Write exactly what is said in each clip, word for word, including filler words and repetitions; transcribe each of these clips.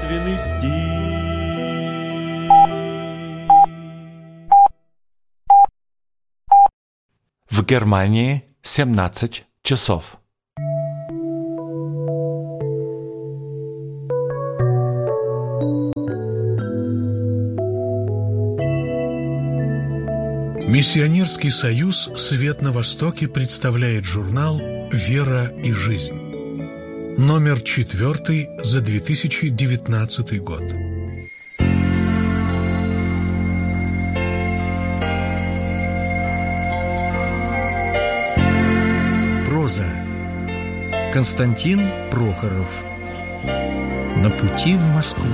таинственный стих. В Германии семнадцать часов. Миссионерский союз «Свет на Востоке» представляет журнал «Вера и жизнь». Номер четвертый за две тысячи девятнадцатый год. Проза. Константин Прохоров. На пути в Москву.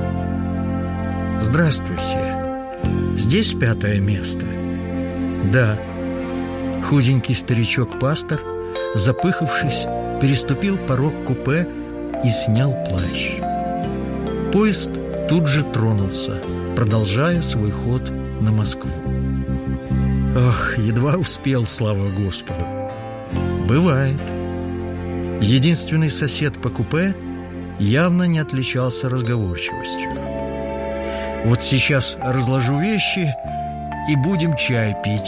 Здравствуйте. Здесь пятое место. Да. Худенький старичок-пастор, запыхавшись, переступил порог купе и снял плащ. Поезд тут же тронулся, продолжая свой ход на Москву. Ох, едва успел, слава Господу. Бывает. Единственный сосед по купе явно не отличался разговорчивостью. Вот сейчас разложу вещи и будем чай пить.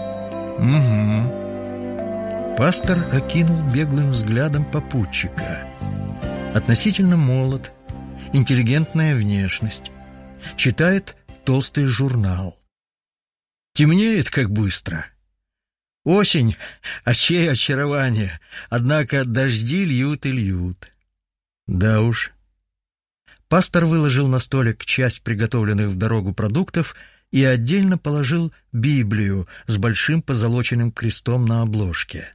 Угу. Пастор окинул беглым взглядом попутчика. Относительно молод, интеллигентная внешность. Читает толстый журнал. Темнеет, как быстро. Осень, а чей очарование, однако дожди льют и льют. Да уж. Пастор выложил на столик часть приготовленных в дорогу продуктов и отдельно положил Библию с большим позолоченным крестом на обложке.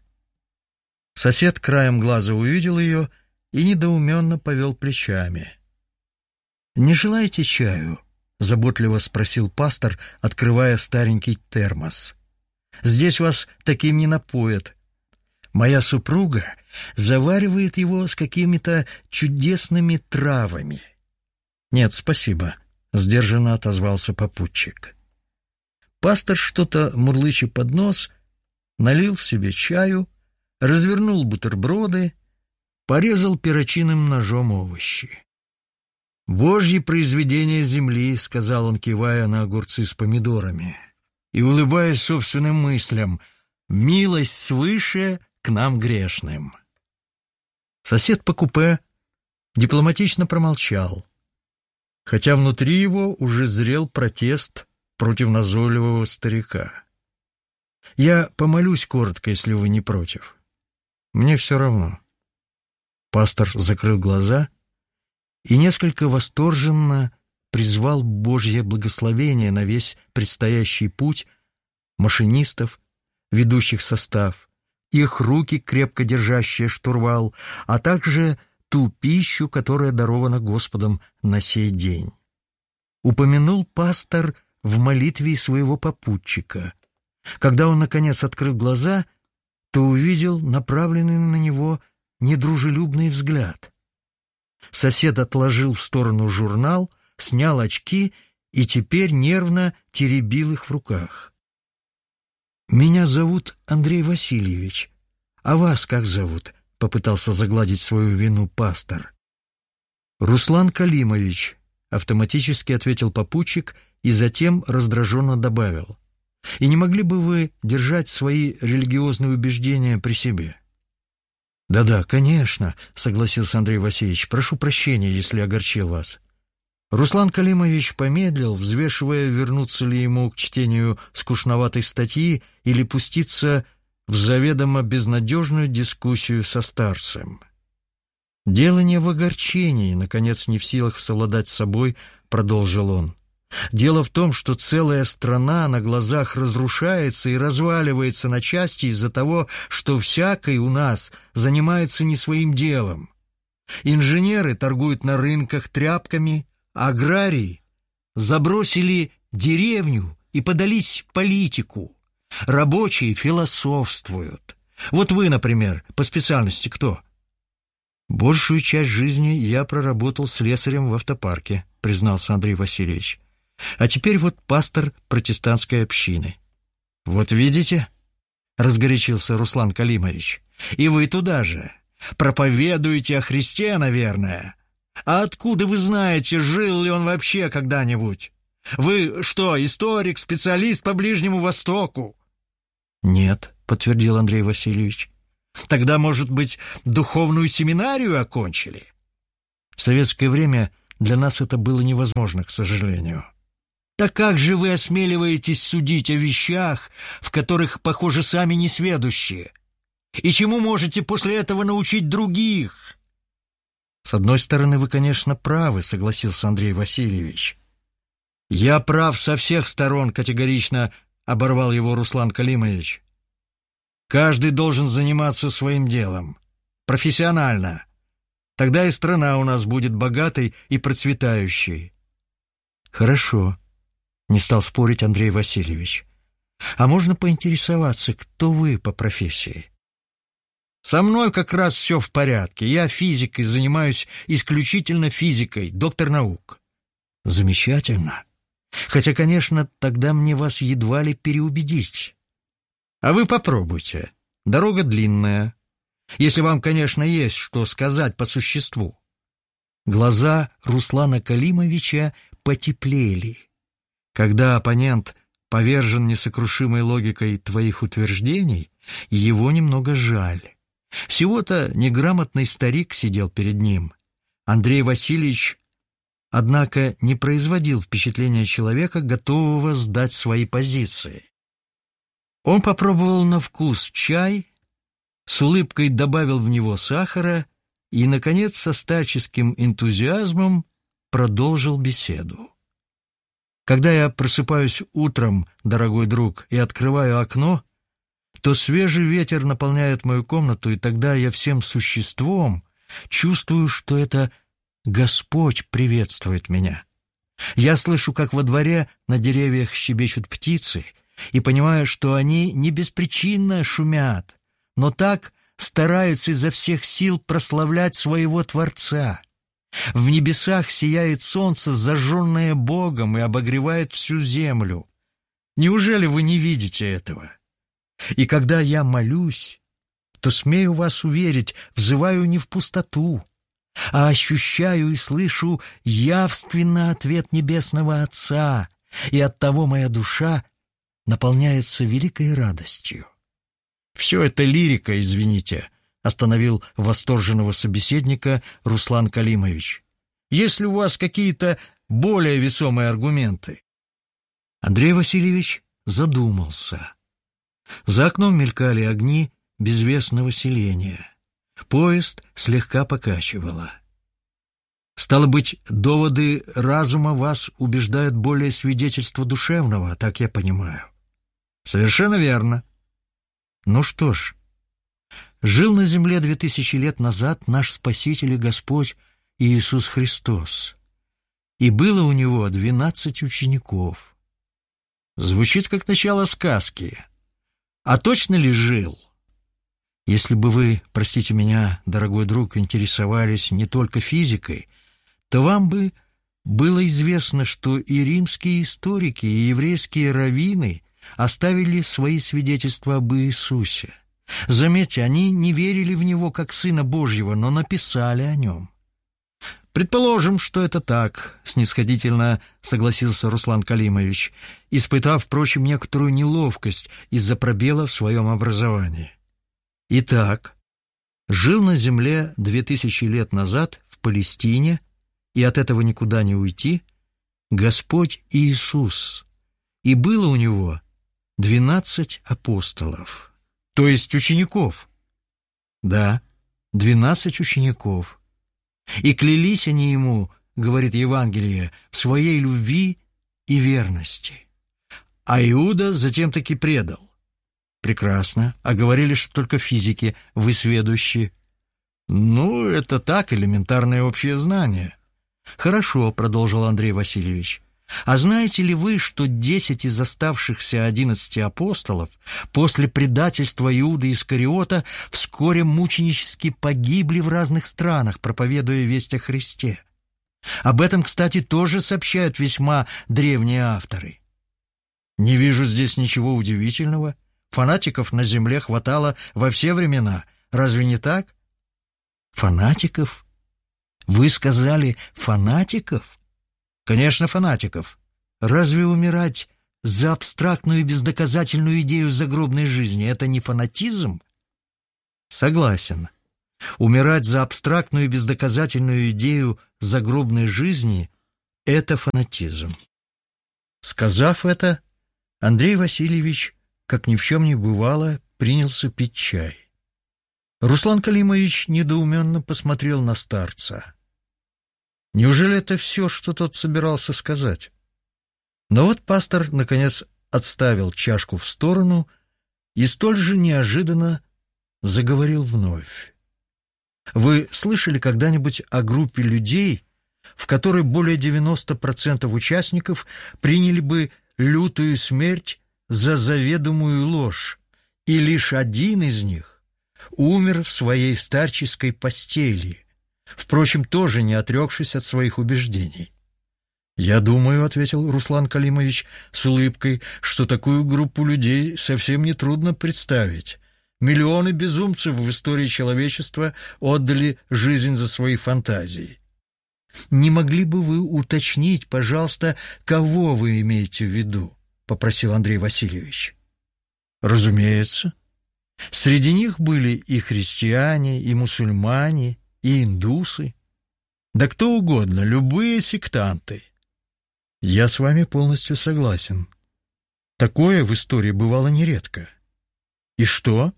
Сосед краем глаза увидел ее и недоуменно повел плечами. «Не желаете чаю?» — заботливо спросил пастор, открывая старенький термос. «Здесь вас таким не напоят. Моя супруга заваривает его с какими-то чудесными травами». «Нет, спасибо», — сдержанно отозвался попутчик. Пастор, что-то мурлыча под нос, налил себе чаю, развернул бутерброды, порезал перочинным ножом овощи. «Божье произведение земли», — сказал он, кивая на огурцы с помидорами, и улыбаясь собственным мыслям, «милость свыше к нам грешным». Сосед по купе дипломатично промолчал, хотя внутри его уже зрел протест против назойливого старика. «Я помолюсь коротко, если вы не против. Мне все равно». Пастор закрыл глаза и несколько восторженно призвал Божье благословение на весь предстоящий путь машинистов, ведущих состав, их руки, крепко держащие штурвал, а также ту пищу, которая дарована Господом на сей день. Упомянул пастор в молитве своего попутчика. Когда он, наконец, открыл глаза, то увидел направленный на него недружелюбный взгляд. Сосед отложил в сторону журнал, снял очки и теперь нервно теребил их в руках. «Меня зовут Андрей Васильевич. А вас как зовут?» — попытался загладить свою вину пастор. «Руслан Калимович», — автоматически ответил попутчик и затем раздраженно добавил. «И не могли бы вы держать свои религиозные убеждения при себе?» «Да-да, конечно», — согласился Андрей Васильевич. «Прошу прощения, если огорчил вас». Руслан Калимович помедлил, взвешивая, вернуться ли ему к чтению скучноватой статьи или пуститься в заведомо безнадежную дискуссию со старцем. «Дело не в огорчении», — наконец не в силах совладать с собой, продолжил он. «Дело в том, что целая страна на глазах разрушается и разваливается на части из-за того, что всякий у нас занимается не своим делом. Инженеры торгуют на рынках тряпками, аграрии забросили деревню и подались в политику, рабочие философствуют. Вот вы, например, по специальности кто?» «Большую часть жизни я проработал слесарем в автопарке», — признался Андрей Васильевич. «А теперь вот пастор протестантской общины». «Вот видите?» — разгорячился Руслан Калимович. «И вы туда же. Проповедуете о Христе, наверное. А откуда вы знаете, жил ли он вообще когда-нибудь? Вы что, историк, специалист по Ближнему Востоку? Нет, подтвердил Андрей Васильевич. Тогда, может быть, духовную семинарию окончили? В советское время для нас это было невозможно, к сожалению. Так как же вы осмеливаетесь судить о вещах, в которых, похоже, сами несведущие? И чему можете после этого научить других? С одной стороны, вы, конечно, правы, согласился Андрей Васильевич. Я прав со всех сторон, категорично оборвал его Руслан Калимович. Каждый должен заниматься своим делом, профессионально. Тогда и страна у нас будет богатой и процветающей. Хорошо, не стал спорить Андрей Васильевич. А можно поинтересоваться, кто вы по профессии? Со мной как раз все в порядке. Я физикой, занимаюсь исключительно физикой, доктор наук. Замечательно. Хотя, конечно, тогда мне вас едва ли переубедить. А вы попробуйте. Дорога длинная. Если вам, конечно, есть что сказать по существу. Глаза Руслана Калимовича потеплели. Когда оппонент повержен несокрушимой логикой твоих утверждений, его немного жаль. Всего-то неграмотный старик сидел перед ним. Андрей Васильевич, однако, не производил впечатления человека, готового сдать свои позиции. Он попробовал на вкус чай, с улыбкой добавил в него сахара и, наконец, со старческим энтузиазмом продолжил беседу. Когда я просыпаюсь утром, дорогой друг, и открываю окно, то свежий ветер наполняет мою комнату, и тогда я всем существом чувствую, что это Господь приветствует меня. Я слышу, как во дворе на деревьях щебечут птицы, и понимаю, что они не беспричинно шумят, но так стараются изо всех сил прославлять своего Творца. В небесах сияет солнце, зажженное Богом, и обогревает всю землю. Неужели вы не видите этого? И когда я молюсь, то, смею вас уверить, взываю не в пустоту, а ощущаю и слышу явственно ответ Небесного Отца, и оттого моя душа наполняется великой радостью. Все это лирика, извините, остановил восторженного собеседника Руслан Калимович. Есть ли у вас какие-то более весомые аргументы? Андрей Васильевич задумался. За окном мелькали огни безвестного селения. Поезд слегка покачивало. Стало быть, доводы разума вас убеждают более свидетельства душевного, так я понимаю. Совершенно верно. Ну что ж, жил на земле две тысячи лет назад наш Спаситель и Господь Иисус Христос, и было у него двенадцать учеников. Звучит как начало сказки. А точно ли жил? Если бы вы, простите меня, дорогой друг, интересовались не только физикой, то вам бы было известно, что и римские историки, и еврейские раввины оставили свои свидетельства об Иисусе. Заметьте, они не верили в Него как Сына Божьего, но написали о Нем. «Предположим, что это так», — снисходительно согласился Руслан Калимович, испытав, впрочем, некоторую неловкость из-за пробела в своем образовании. Итак, жил на земле две тысячи лет назад в Палестине, и от этого никуда не уйти, Господь Иисус, и было у Него двенадцать апостолов, то есть учеников. Да, двенадцать учеников. И клялись они Ему, говорит Евангелие, в своей любви и верности. А Иуда затем-таки предал. Прекрасно. А говорили, что только физики вы сведущи. Ну, это так, элементарное общее знание. Хорошо, продолжил Андрей Васильевич. А знаете ли вы, что десять из оставшихся одиннадцати апостолов после предательства Иуды Искариота вскоре мученически погибли в разных странах, проповедуя весть о Христе? Об этом, кстати, тоже сообщают весьма древние авторы. Не вижу здесь ничего удивительного. Фанатиков на земле хватало во все времена. Разве не так? Фанатиков? Вы сказали фанатиков? Конечно, фанатиков. Разве умирать за абстрактную и бездоказательную идею загробной жизни — это не фанатизм? Согласен. Умирать за абстрактную и бездоказательную идею загробной жизни — это фанатизм. Сказав это, Андрей Васильевич, как ни в чем не бывало, принялся пить чай. Руслан Калимович недоуменно посмотрел на старца. Неужели это все, что тот собирался сказать? Но вот пастор, наконец, отставил чашку в сторону и столь же неожиданно заговорил вновь. Вы слышали когда-нибудь о группе людей, в которой более девяноста процентов участников приняли бы лютую смерть за заведомую ложь, и лишь один из них умер в своей старческой постели, впрочем, тоже не отрекшись от своих убеждений? «Я думаю, — ответил Руслан Калимович с улыбкой, — что такую группу людей совсем нетрудно представить. Миллионы безумцев в истории человечества отдали жизнь за свои фантазии. Не могли бы вы уточнить, пожалуйста, кого вы имеете в виду?» — попросил Андрей Васильевич. «Разумеется. Среди них были и христиане, и мусульмане, и индусы. Да кто угодно, любые сектанты». «Я с вами полностью согласен. Такое в истории бывало нередко. И что?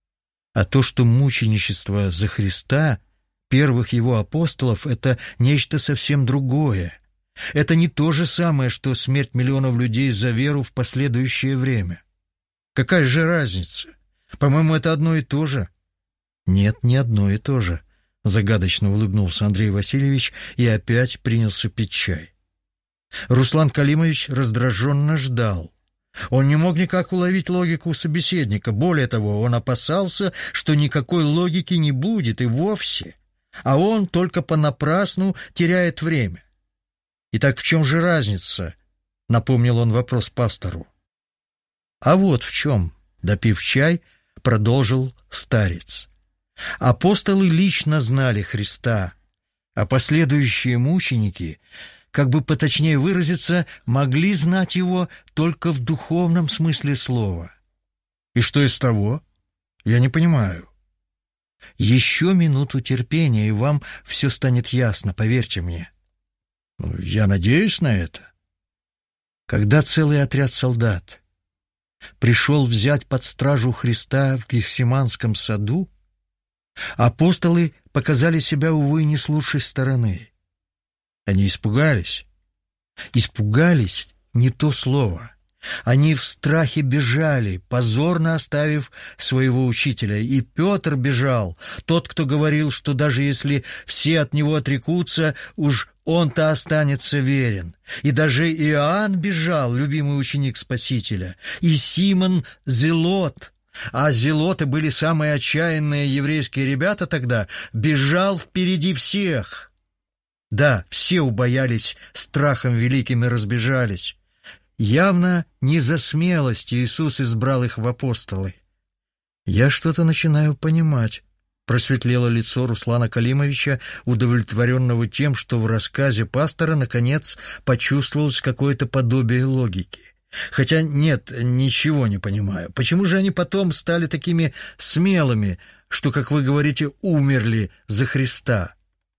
А то, что мученичество за Христа, первых его апостолов, это нечто совсем другое. Это не то же самое, что смерть миллионов людей за веру в последующее время. Какая же разница? По-моему, это одно и то же». «Нет, не одно и то же», — загадочно улыбнулся Андрей Васильевич и опять принялся пить чай. Руслан Калимович раздраженно ждал. Он не мог никак уловить логику собеседника. Более того, он опасался, что никакой логики не будет и вовсе, а он только понапрасну теряет время. «Итак, в чем же разница?» — напомнил он вопрос пастору. «А вот в чем», — допив чай, продолжил старец. «Апостолы лично знали Христа, а последующие мученики, как бы поточнее выразиться, могли знать его только в духовном смысле слова». «И что из того? Я не понимаю». «Еще минуту терпения, и вам все станет ясно, поверьте мне». «Ну, я надеюсь на это». Когда целый отряд солдат пришел взять под стражу Христа в Гефсиманском саду, апостолы показали себя, увы, не с лучшей стороны. Они испугались. Испугались — не то слово. Они в страхе бежали, позорно оставив своего учителя. И Петр бежал, тот, кто говорил, что даже если все от него отрекутся, уж он-то останется верен. И даже Иоанн бежал, любимый ученик Спасителя. И Симон Зелот, а зелоты были самые отчаянные еврейские ребята тогда, бежал впереди всех. Да, все убоялись страхом великим и разбежались. Явно не за смелость Иисус избрал их в апостолы. «Я что-то начинаю понимать», — просветлело лицо Руслана Калимовича, удовлетворенного тем, что в рассказе пастора, наконец, почувствовалось какое-то подобие логики. «Хотя нет, ничего не понимаю. Почему же они потом стали такими смелыми, что, как вы говорите, умерли за Христа?»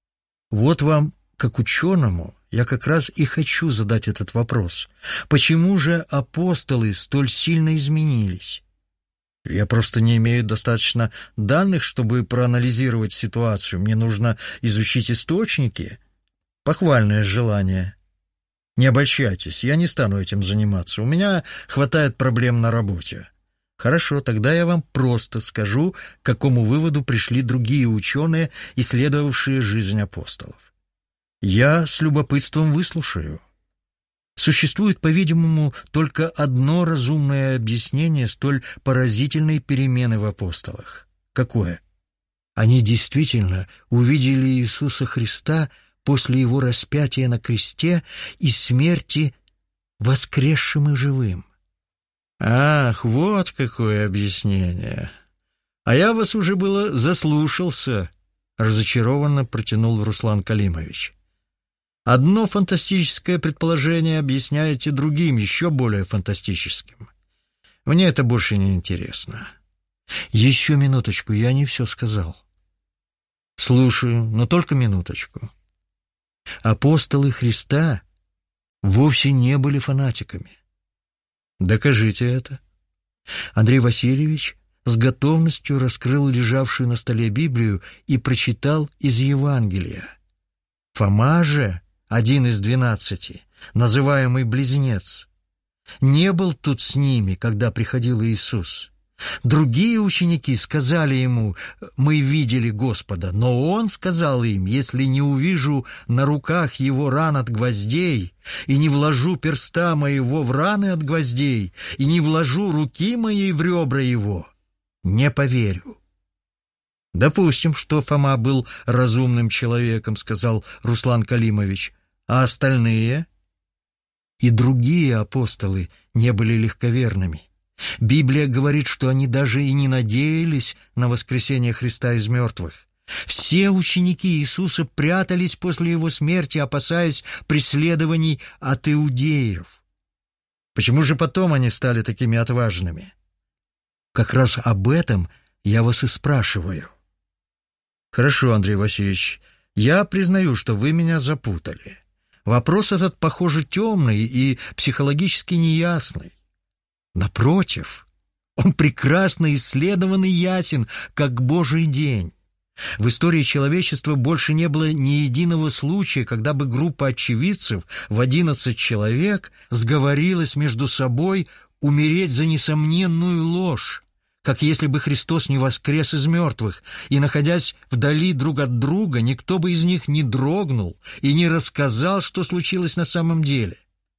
Вот вам, как ученому, я как раз и хочу задать этот вопрос. Почему же апостолы столь сильно изменились? Я просто не имею достаточно данных, чтобы проанализировать ситуацию. Мне нужно изучить источники. Похвальное желание. Не обольщайтесь, я не стану этим заниматься. У меня хватает проблем на работе. Хорошо, тогда я вам просто скажу, к какому выводу пришли другие ученые, исследовавшие жизнь апостолов. Я с любопытством выслушаю. Существует, по-видимому, только одно разумное объяснение столь поразительной перемены в апостолах. Какое? Они действительно увидели Иисуса Христа после Его распятия на кресте и смерти воскресшим и живым. Ах, вот какое объяснение! А я вас уже было заслушался. — разочарованно протянул Руслан Калимович. «Одно фантастическое предположение объясняете другим, еще более фантастическим. Мне это больше не интересно. Еще минуточку, я не все сказал». «Слушаю, но только минуточку. Апостолы Христа вовсе не были фанатиками». «Докажите это». Андрей Васильевич с готовностью раскрыл лежавшую на столе Библию и прочитал из Евангелия. Фома же, один из двенадцати, называемый Близнец, не был тут с ними, когда приходил Иисус. Другие ученики сказали ему: «Мы видели Господа», но он сказал им: «Если не увижу на руках его ран от гвоздей, и не вложу перста моего в раны от гвоздей, и не вложу руки моей в ребра его, не поверю». «Допустим, что Фома был разумным человеком», — сказал Руслан Калимович. «А остальные?» «И другие апостолы не были легковерными. Библия говорит, что они даже и не надеялись на воскресение Христа из мертвых. Все ученики Иисуса прятались после его смерти, опасаясь преследований от иудеев. Почему же потом они стали такими отважными? Как раз об этом я вас и спрашиваю». «Хорошо, Андрей Васильевич, я признаю, что вы меня запутали. Вопрос этот, похоже, темный и психологически неясный. Напротив, он прекрасно исследован и ясен, как Божий день. В истории человечества больше не было ни единого случая, когда бы группа очевидцев в одиннадцать человек сговорилась между собой умереть за несомненную ложь, как если бы Христос не воскрес из мертвых, и, находясь вдали друг от друга, никто бы из них не дрогнул и не рассказал, что случилось на самом деле.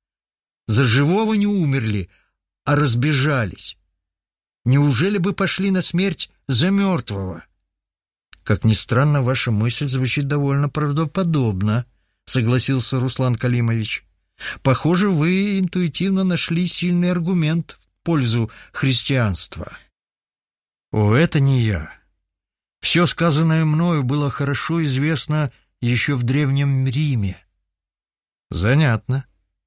За живого не умерли, а разбежались. Неужели бы пошли на смерть за мертвого? Как ни странно, ваша мысль звучит довольно правдоподобно, согласился Руслан Калимович. Похоже, вы интуитивно нашли сильный аргумент в пользу христианства. О, это не я. Все сказанное мною было хорошо известно еще в Древнем Риме. Занятно.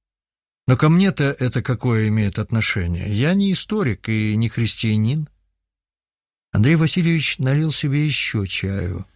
Но ко мне-то это какое имеет отношение? Я не историк и не христианин. Андрей Васильевич налил себе еще чаю.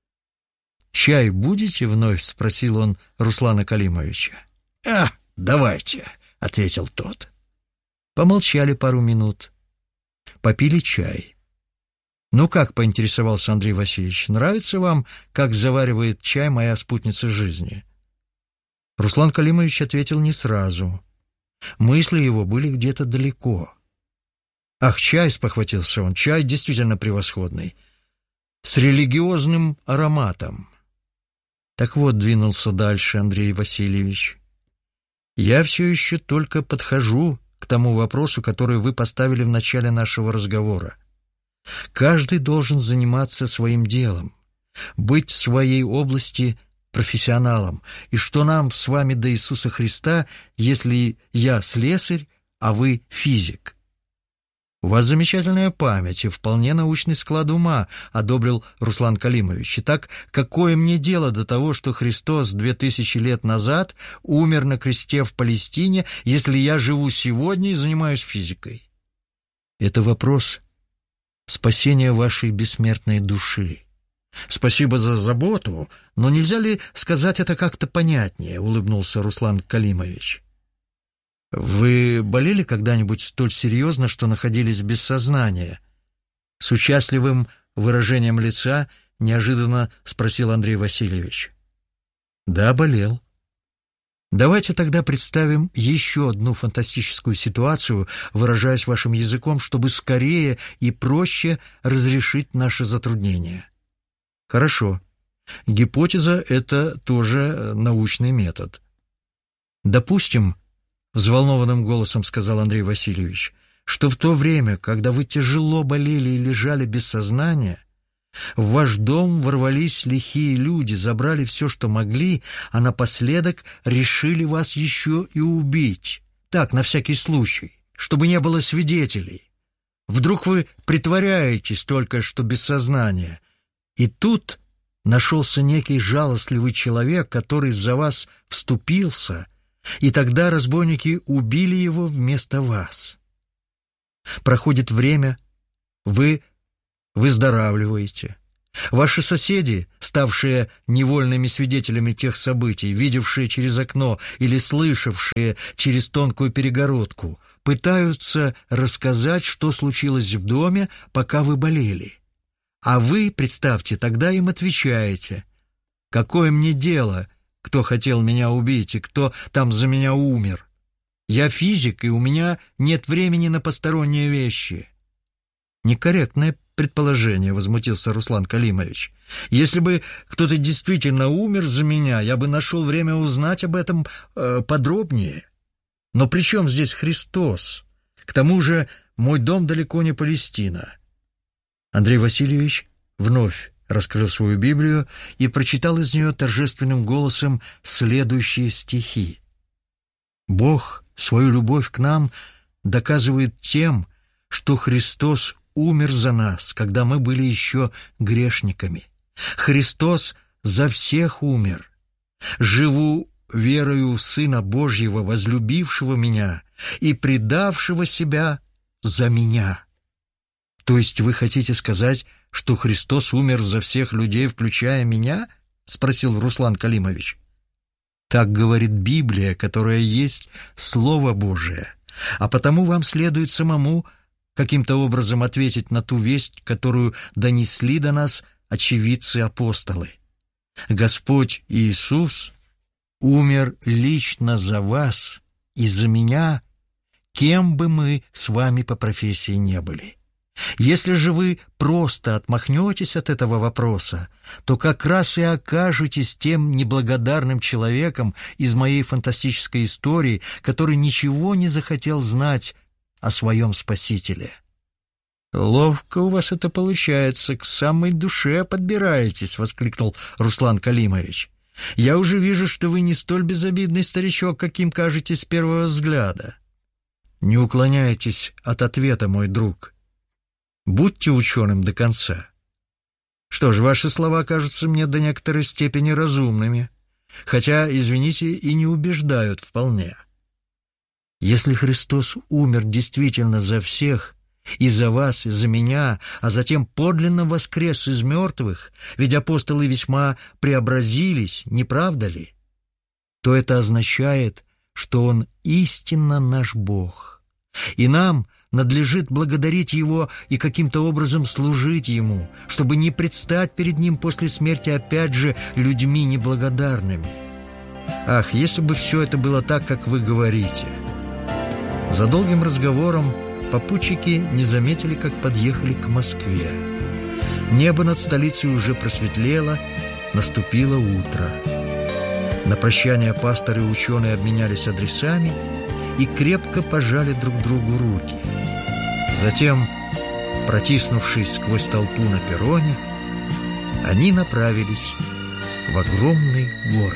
«Чай будете?» — вновь спросил он Руслана Калимовича. «А, давайте», — ответил тот. Помолчали пару минут. Попили чай. «Ну как?» — поинтересовался Андрей Васильевич. «Нравится вам, как заваривает чай моя спутница жизни?» Руслан Калимович ответил не сразу. Мысли его были где-то далеко. «Ах, чай!» — спохватился он. «Чай действительно превосходный. С религиозным ароматом». Так вот, двинулся дальше Андрей Васильевич. «Я все еще только подхожу к тому вопросу, который вы поставили в начале нашего разговора. Каждый должен заниматься своим делом, быть в своей области профессионалом. И что нам с вами до Иисуса Христа, если я слесарь, а вы физик?» «У вас замечательная память и вполне научный склад ума», — одобрил Руслан Калимович. «Итак, какое мне дело до того, что Христос две тысячи лет назад умер на кресте в Палестине, если я живу сегодня и занимаюсь физикой?» «Это вопрос спасения вашей бессмертной души». «Спасибо за заботу, но нельзя ли сказать это как-то понятнее?» — улыбнулся Руслан Калимович. «Вы болели когда-нибудь столь серьезно, что находились без сознания?» С участливым выражением лица неожиданно спросил Андрей Васильевич. «Да, болел». Давайте тогда представим еще одну фантастическую ситуацию, выражаясь вашим языком, чтобы скорее и проще разрешить наши затруднения. Хорошо. Гипотеза — это тоже научный метод. Допустим, взволнованным голосом сказал Андрей Васильевич, что в то время, когда вы тяжело болели и лежали без сознания, в ваш дом ворвались лихие люди, забрали все, что могли, а напоследок решили вас еще и убить. Так, на всякий случай, чтобы не было свидетелей. Вдруг вы притворяетесь только что без сознания. И тут нашелся некий жалостливый человек, который за вас вступился, и тогда разбойники убили его вместо вас. Проходит время, вы выздоравливаете. Ваши соседи, ставшие невольными свидетелями тех событий, видевшие через окно или слышавшие через тонкую перегородку, пытаются рассказать, что случилось в доме, пока вы болели. А вы, представьте, тогда им отвечаете: «Какое мне дело, кто хотел меня убить и кто там за меня умер? Я физик, и у меня нет времени на посторонние вещи». «Некорректное предположение», — возмутился Руслан Калимович. «Если бы кто-то действительно умер за меня, я бы нашел время узнать об этом э, подробнее. Но при чем здесь Христос? К тому же мой дом далеко не Палестина». Андрей Васильевич вновь раскрыл свою Библию и прочитал из нее торжественным голосом следующие стихи. «Бог свою любовь к нам доказывает тем, что Христос умер за нас, когда мы были еще грешниками. Христос за всех умер. Живу верою в Сына Божьего, возлюбившего меня и предавшего себя за меня». «То есть вы хотите сказать, что Христос умер за всех людей, включая меня?» — спросил Руслан Калимович. «Так говорит Библия, которая есть Слово Божие, а потому вам следует самому каким-то образом ответить на ту весть, которую донесли до нас очевидцы-апостолы. Господь Иисус умер лично за вас и за меня, кем бы мы с вами по профессии не были. Если же вы просто отмахнетесь от этого вопроса, то как раз и окажетесь тем неблагодарным человеком из моей фантастической истории, который ничего не захотел знать о своем Спасителе». «Ловко у вас это получается, к самой душе подбираетесь», — воскликнул Руслан Калимович. «Я уже вижу, что вы не столь безобидный старичок, каким кажетесь с первого взгляда». «Не уклоняйтесь от ответа, мой друг. Будьте ученым до конца. Что ж, ваши слова кажутся мне до некоторой степени разумными, хотя, извините, и не убеждают вполне. Если Христос умер действительно за всех, и за вас, и за меня, а затем подлинно воскрес из мертвых, ведь апостолы весьма преобразились, не правда ли? То это означает, что Он истинно наш Бог, и нам надлежит благодарить Его и каким-то образом служить Ему, чтобы не предстать перед Ним после смерти опять же людьми неблагодарными. Ах, если бы все это было так, как вы говорите!» За долгим разговором попутчики не заметили, как подъехали к Москве. Небо над столицей уже просветлело, наступило утро. На прощание пастор и ученые обменялись адресами и крепко пожали друг другу руки. Затем, протиснувшись сквозь толпу на перроне, они направились в огромный город.